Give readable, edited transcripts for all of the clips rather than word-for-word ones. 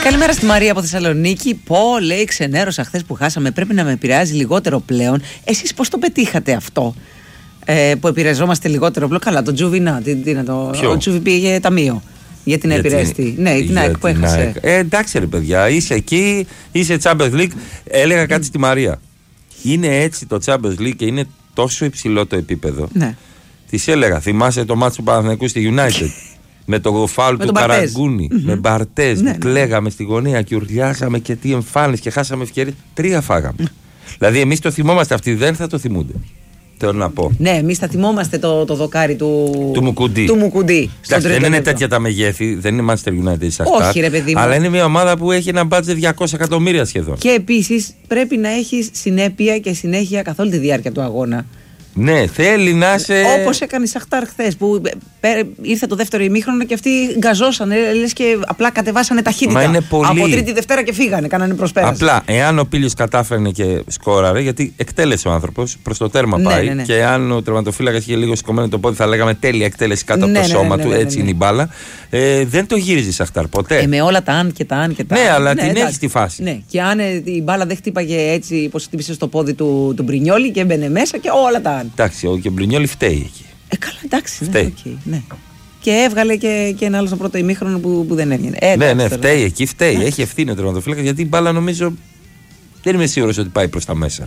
Καλημέρα στη Μαρία από Θεσσαλονίκη. Λέει, ξενέρωσα χθες που χάσαμε. Πρέπει να με επηρεάζει λιγότερο πλέον. Εσείς πώς το πετύχατε αυτό, που επηρεαζόμαστε λιγότερο πλέον? Καλά, το Τζούβι, ο Τζούβι πήγε ταμείο για την επηρεαστή. Ναι, την ΑΕΚ που έχασε. Εντάξει ρε παιδιά, είσαι εκεί, είσαι Champions League. Έλεγα κάτι στη Μαρία. Είναι έτσι το Champions League και είναι τόσο υψηλό το επίπεδο. Ναι. Της έλεγα, θυμάσαι το μάτσο του Παναθηναϊκού στη United? Με το φάουλ του Καραγκούνη, με Μπαρτές, που κλαίγαμε στη γωνία και ουρλιάσαμε και τι εμφάνιση και χάσαμε ευκαιρίες. 3 φάγαμε. Δηλαδή, εμείς το θυμόμαστε, αυτοί δεν θα το θυμούνται. Θέλω να πω. Ναι, εμείς θα θυμόμαστε το δοκάρι του Μουκουντή. Εντάξει, δεν είναι τέτοια τα μεγέθη, δεν είναι Manchester United ή Σαχτάρ. Όχι, ρε παιδί μου. Αλλά είναι μια ομάδα που έχει ένα μπάτζετ 200 εκατομμύρια σχεδόν. Και επίσης πρέπει να έχεις συνέπεια και συνέχεια καθ' όλη τη διάρκεια του αγώνα. Ναι, θέλει να είσαι. Όπως έκανε η Σαχτάρ χθες, που ήρθε το δεύτερο ημίχρονο και αυτοί γκαζώσανε, λες και απλά κατεβάσανε ταχύτητα. Από Τρίτη Δευτέρα και φύγανε, κάνανε προσπέραση. Απλά, εάν ο Πίλιος κατάφερνε και σκόραρε, γιατί εκτέλεσε ο άνθρωπος, προς το τέρμα πάει. Ναι. Και αν ο τερματοφύλακας είχε λίγο σηκωμένο το πόδι, θα λέγαμε τέλεια εκτέλεση κάτω από το σώμα του. Έτσι είναι η μπάλα. Δεν το γύριζε η Σαχτάρ ποτέ. Με όλα τα αν και τα αν και τα αν. Ναι, αλλά την έχει στη φάση. Ναι, και αν η μπάλα δεν χτύπαγε έτσι, πως χτύπησε στο πόδι του Μπρινιόλι και έμπαινε μέσα και όλα τα αν. Εντάξει, ο Μπρινιόλι φταίει εκεί. Καλά, εντάξει. Ναι. Και έβγαλε και ένα άλλο στο πρώτο ημίχρονο που δεν έβγαινε. Ναι, φταίει εκεί, φταίει. Έχει ευθύνη ο τερματοφύλακας, γιατί η μπάλα νομίζω δεν είμαι σίγουρος ότι πάει προς τα μέσα.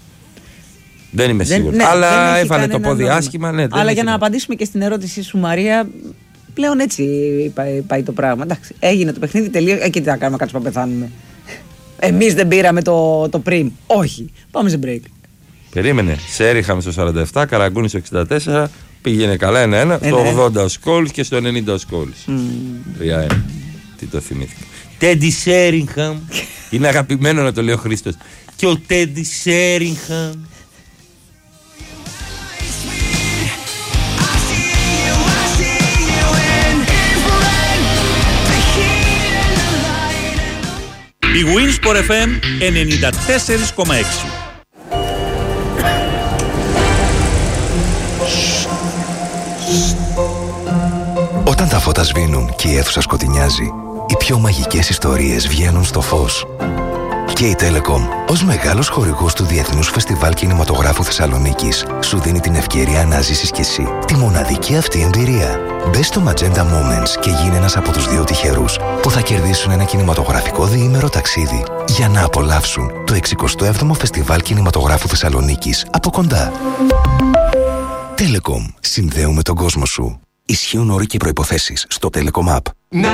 Δεν είμαι σίγουρος. Ναι, αλλά έβαλε το πόδι άσχημα. Ναι, αλλά για να απαντήσουμε και στην ερώτησή σου, Μαρία, πλέον έτσι πάει το πράγμα. Εντάξει, έγινε το παιχνίδι, τελείωσε. Και τι θα κάνουμε, κάτσουμε να πεθάνουμε? Εμείς δεν πήραμε το πριν. Όχι. Πάμε σε break. Περίμενε. Σέρι είχαμε στο 47, Καραγκούνη στο 64. Πήγαινε καλά 1-1. Στο 80 ο Σκόλς και στο 90 ο Σκόλς. 3-1. Τι το θυμήθηκα. Τέντι Σέριγχαμ. Είναι αγαπημένο να το λέει ο Χρήστος. Και ο Τέντι Σέριγχαμ. Η Winsport FM 94,6. Όταν τα φώτα σβήνουν και η αίθουσα σκοτεινιάζει, οι πιο μαγικές ιστορίες βγαίνουν στο φως. Και η Telecom, ως μεγάλος χορηγός του Διεθνούς Φεστιβάλ Κινηματογράφου Θεσσαλονίκης, σου δίνει την ευκαιρία να ζήσεις κι εσύ τη μοναδική αυτή εμπειρία. Μπες στο Magenta Moments και γίνε ένας από τους 2 τυχερούς που θα κερδίσουν ένα κινηματογραφικό διήμερο ταξίδι για να απολαύσουν το 67ο Φεστιβάλ Κινηματογράφου Θεσσαλονίκης από κοντά. Telecom. Συνδέουμε τον κόσμο σου. Ισχύουν όροι και προϋποθέσεις στο Telecom App.